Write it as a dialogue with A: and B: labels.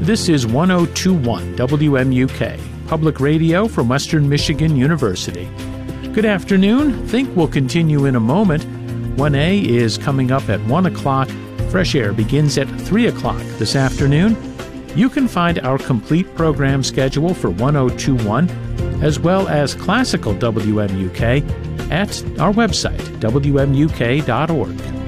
A: This is 1021 WMUK, public radio from Western Michigan University. Good afternoon. Think we'll continue in a moment. 1A is coming up at 1 o'clock. Fresh Air begins at 3 o'clock this afternoon. You can find our complete program schedule for 1021, as well as classical WMUK, at our website, WMUK.org.